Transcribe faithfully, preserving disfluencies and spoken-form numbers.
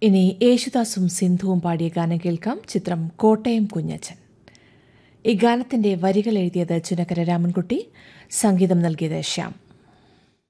ഇനി യേശുദാസും സിന്ധുവും പാടിയ ഗാനം കേൾക്കാം. ചിത്രം കോട്ടയം കുഞ്ഞച്ചൻ. ഈ ഗാനത്തിന്റെ വരികൾ എഴുതിയത് ചുനക്കര രാമൻകുട്ടി, സംഗീതം നൽകിയത് ശ്യാം.